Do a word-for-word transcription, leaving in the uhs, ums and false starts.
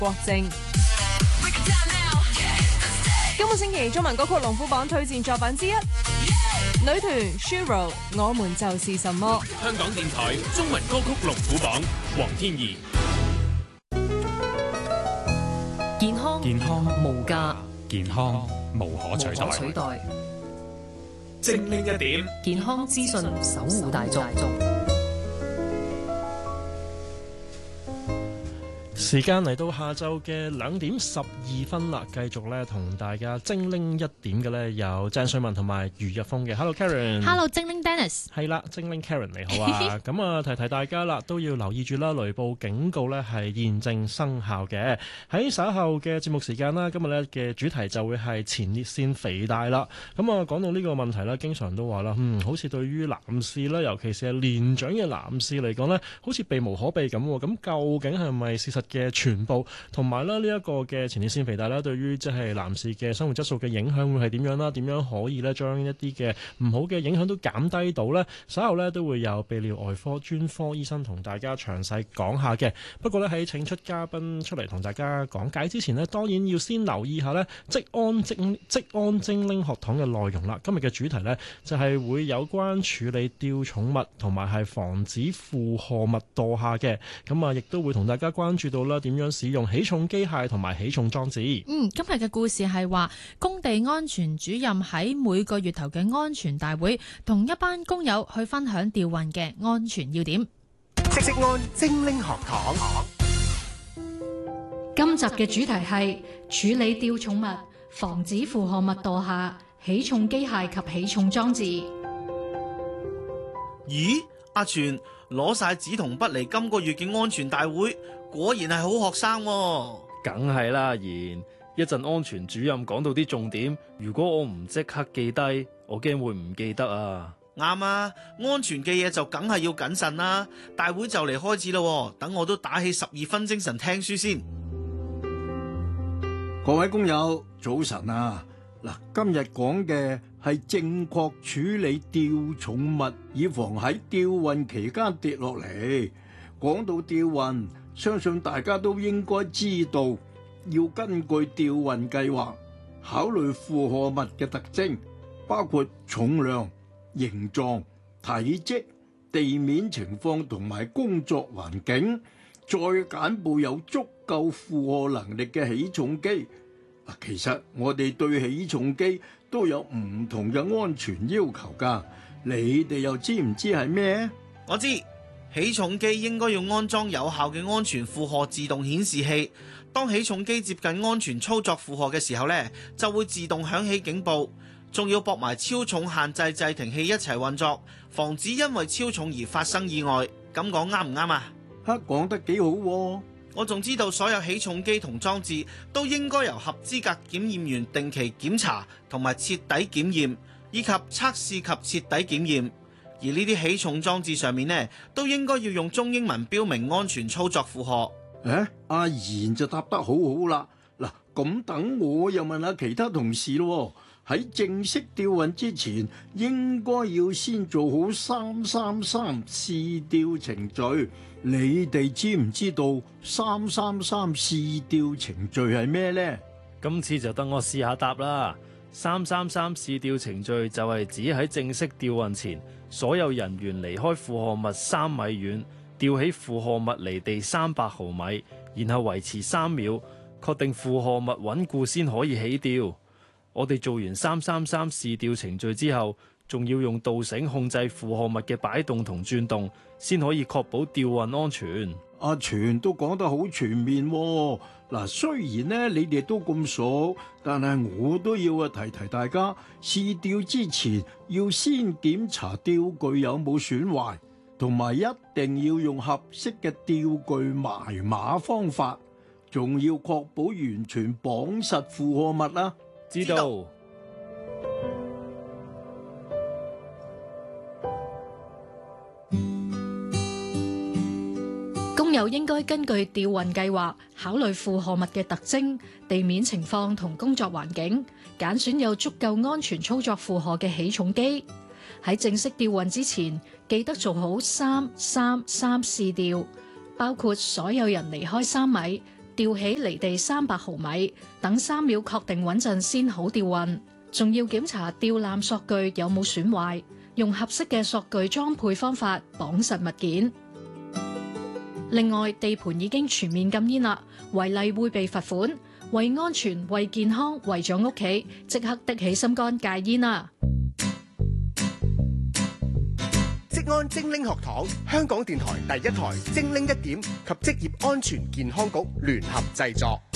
國正。今個星期中文歌曲龍虎榜推薦作品之一，女團 Shiro 我們就是什麼。 香港電台中文歌曲龍虎榜，黃天怡。 健康健康無價， 健康無可取代。 取代精靈一點， 健康資訊守護大眾。 時間嚟到下晝嘅兩點十二分啦，繼續咧同大家精靈一點嘅咧有鄭瑞文同埋余日峰嘅。Hello Karen，Hello 精靈 Dennis， 係啦，精靈 Karen 你好啊。咁啊提提大家啦，都要留意住啦，雷暴警告咧係現正生效嘅。喺稍後嘅節目時間啦，今日咧嘅主題就會係前列腺肥大啦。咁啊講到呢個問題咧，經常都話啦，嗯，好似對於男士咧，尤其是係年長嘅男士嚟講咧，好似避無可避咁。咁究竟係咪事實嘅全部，同埋咧呢一個嘅前列腺肥大咧，對於即係男士嘅生活質素嘅影響會係點樣啦？點樣可以咧將一啲嘅唔好嘅影響都減低到呢？稍後咧都會有泌尿外科專科醫生同大家詳細講下嘅。不過咧喺請出嘉賓出嚟同大家講解之前呢，當然要先留意下呢職安精職安精靈學堂嘅內容啦。今日嘅主題呢，就係會有關處理吊寵物同埋係防止負荷物墮下嘅。咁啊，亦都會同大家關注到啦，點樣使用起重機械同埋起重裝置。 嗯，今日嘅故事係話工地安全主任喺每個月頭嘅安全大會，同一班工友去分享吊運嘅安全要點。 職安精靈學堂。 今集嘅主題係處理吊寵物，防止負荷物墮下，起重機械及起重裝置。 咦，阿全攞晒紙同筆嚟今個月嘅安全大會，果然係好學生喎。 梗係啦，阿賢，一陣安全主任講到啲重點，如果我唔即刻記低，我驚會唔記得啊。 啱啊，安全嘅嘢就梗係要謹慎啦。大會就嚟開始啦，等我都打起十二分精神聽書先。 各位工友早晨啊！嗱，今日講嘅係正確處理吊寵物，以防喺吊運期間跌落嚟。講到吊運，相信大家都應該知道，要根據吊運計劃考慮負荷物嘅特徵，包括重量、形狀、體積、地面情況同埋工作環境，再揀部有足夠負荷能力嘅起重機。其實我哋對起重機都有唔同嘅安全要求㗎，你哋又知唔知係咩？ 我知。起重機應該要安裝有效嘅安全負荷自動顯示器，當起重機接近安全操作負荷嘅時候呢，就會自動響起警報，仲要駁埋超重限制制停器一齊運作，防止因為超重而發生意外。咁講啱唔啱啊？ 吓，講得幾好喎。 我仲知道所有起重機同裝置都應該由合資格檢驗員定期檢查同埋徹底檢驗，以及測試及徹底檢驗。而呢啲起重裝置上面呢，都應該要用中英文標明安全操作負荷。 誒，阿賢就答得好好啦。嗱，咁等我又問下其他同事咯。喺正式吊運之前，應該要先做好三三三試吊程序。你哋知唔知道三三三試吊程序係咩呢？ 今次就等我試下答啦。三三三試吊程序就係指喺正式吊運前，所有人員離開負荷物三米遠，吊起負荷物離地三百毫米，然後維持三秒，確定負荷物穩固先可以起吊。我哋做完三三三試吊程序之後，仲要用導繩控制負荷物嘅擺動同轉動，先可以確保吊運安全。 阿全都講得好全面喎。嗱，雖然呢你哋都咁熟，但係我都要啊提提大家，試吊之前要先檢查吊具有冇損壞，同埋一定要用合適嘅吊具埋碼方法，仲要確保完全綁實負荷物啦。 知道。 工友應該根據吊運計劃考慮負荷物嘅特徵、地面情況同工作環境，揀選有足夠安全操作負荷嘅起重機。喺正式吊運之前，記得做好三三三試吊，包括所有人離開三米， 吊起離地三百毫米，等三秒確定穩陣先好吊運。仲要檢查吊纜索具有冇損壞，用合適嘅索具裝配方法綁實物件。另外，地盤已經全面禁煙啦，違例會被罰款。為安全、為健康、為咗屋企，即刻的起心肝戒煙啦！ 職安精靈學堂，香港電台第一台精靈一點及職業安全健康局聯合製作。